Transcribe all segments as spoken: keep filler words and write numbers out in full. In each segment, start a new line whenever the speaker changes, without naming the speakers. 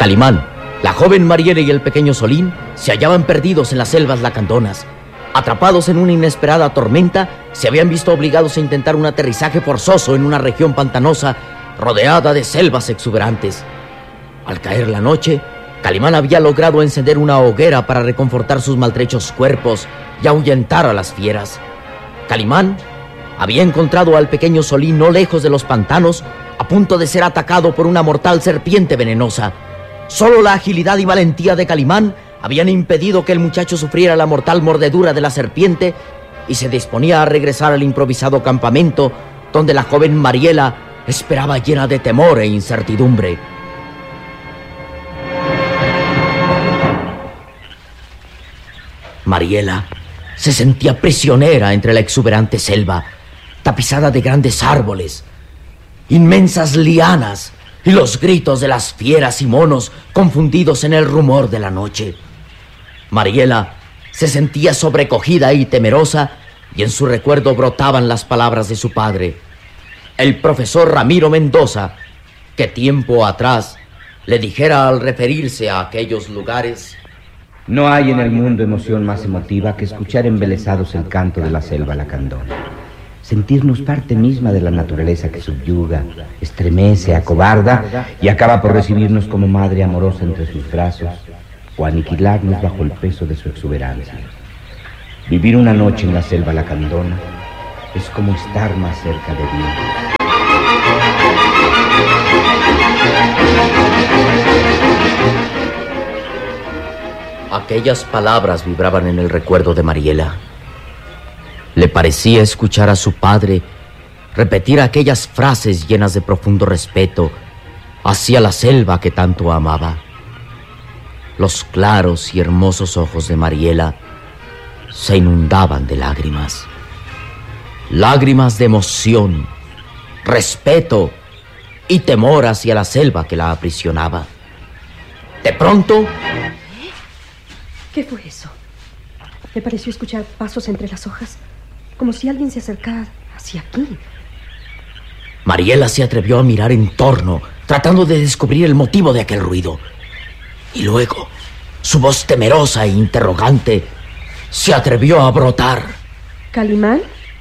Calimán, la joven Mariela y el pequeño Solín se hallaban perdidos en las selvas lacandonas. Atrapados en una inesperada tormenta, se habían visto obligados a intentar un aterrizaje forzoso en una región pantanosa rodeada de selvas exuberantes. Al caer la noche, Calimán había logrado encender una hoguera para reconfortar sus maltrechos cuerpos y ahuyentar a las fieras. Calimán había encontrado al pequeño Solín no lejos de los pantanos, a punto de ser atacado por una mortal serpiente venenosa. Solo la agilidad y valentía de Calimán habían impedido que el muchacho sufriera la mortal mordedura de la serpiente y se disponía a regresar al improvisado campamento donde la joven Mariela esperaba llena de temor e incertidumbre. Mariela se sentía prisionera entre la exuberante selva, tapizada de grandes árboles, inmensas lianas y los gritos de las fieras y monos confundidos en el rumor de la noche. Mariela se sentía sobrecogida y temerosa, y en su recuerdo brotaban las palabras de su padre, el profesor Ramiro Mendoza, que tiempo atrás le dijera al referirse a aquellos lugares:
no hay en el mundo emoción más emotiva que escuchar embelesados el canto de la selva lacandona. Sentirnos parte misma de la naturaleza que subyuga, estremece, acobarda y acaba por recibirnos como madre amorosa entre sus brazos o aniquilarnos bajo el peso de su exuberancia. Vivir una noche en la selva lacandona es como estar más cerca de Dios.
Aquellas palabras vibraban en el recuerdo de Mariela. Le parecía escuchar a su padre repetir aquellas frases llenas de profundo respeto hacia la selva que tanto amaba. Los claros y hermosos ojos de Mariela se inundaban de lágrimas. Lágrimas de emoción, respeto y temor hacia la selva que la aprisionaba. De pronto...
¿Qué fue eso? Me pareció escuchar pasos entre las hojas, como si alguien se acercara hacia aquí.
Mariela se atrevió a mirar en torno, tratando de descubrir el motivo de aquel ruido. Y luego, su voz temerosa e interrogante se atrevió a brotar.
¿Calimán?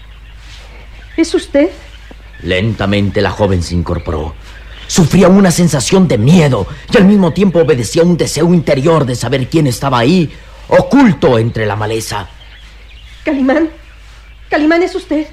¿Es usted?
Lentamente la joven se incorporó. Sufría una sensación de miedo y al mismo tiempo obedecía un deseo interior de saber quién estaba ahí, oculto entre la maleza.
¿Calimán? ¿Calimán es usted?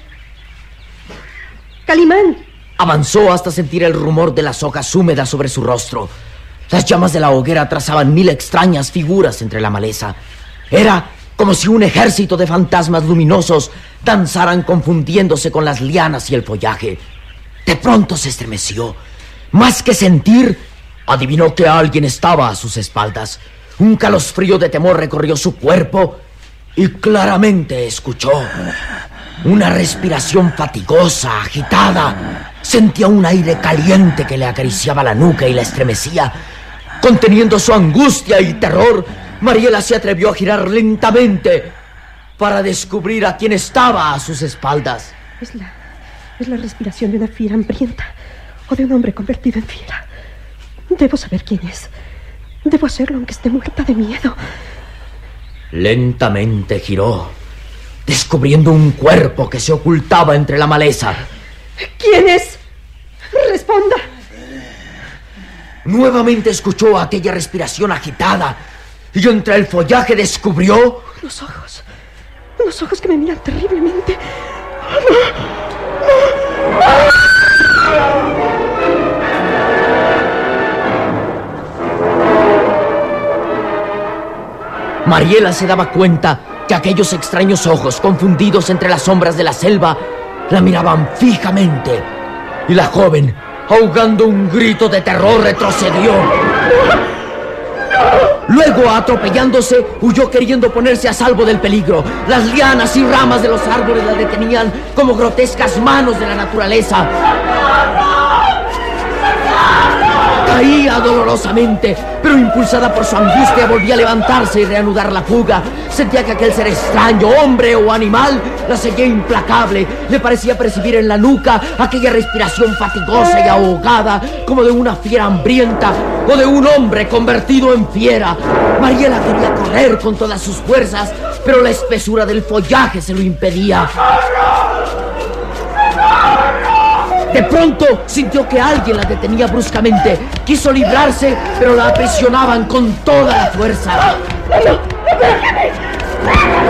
¡Calimán!
Avanzó hasta sentir el rumor de las hojas húmedas sobre su rostro. Las llamas de la hoguera trazaban mil extrañas figuras entre la maleza. Era como si un ejército de fantasmas luminosos danzaran confundiéndose con las lianas y el follaje. De pronto se estremeció. Más que sentir, adivinó que alguien estaba a sus espaldas. Un calosfrío de temor recorrió su cuerpo y claramente escuchó una respiración fatigosa, agitada. Sentía un aire caliente que le acariciaba la nuca y la estremecía. Conteniendo su angustia y terror, Mariela se atrevió a girar lentamente para descubrir a quién estaba a sus espaldas.
Es la, es la respiración de una fiera hambrienta o de un hombre convertido en fiera. Debo saber quién es. Debo hacerlo aunque esté muerta de miedo.
Lentamente giró, descubriendo un cuerpo que se ocultaba entre la maleza.
¿Quién es? Responda.
Nuevamente escuchó aquella respiración agitada y entre el follaje descubrió...
Los ojos. Los ojos que me miran terriblemente.
Mariela se daba cuenta que aquellos extraños ojos, confundidos entre las sombras de la selva, la miraban fijamente. Y la joven, ahogando un grito de terror, retrocedió. Luego, atropellándose, huyó queriendo ponerse a salvo del peligro. Las lianas y ramas de los árboles la detenían como grotescas manos de la naturaleza. Caía dolorosamente, pero impulsada por su angustia volvía a levantarse y reanudar la fuga. Sentía que aquel ser extraño, hombre o animal, la seguía implacable. Le parecía percibir en la nuca aquella respiración fatigosa y ahogada, como de una fiera hambrienta o de un hombre convertido en fiera. Mariela quería correr con todas sus fuerzas, pero la espesura del follaje se lo impedía. De pronto sintió que alguien la detenía bruscamente. Quiso librarse, pero la aprisionaban con toda la fuerza.
¡No! ¡Déjame!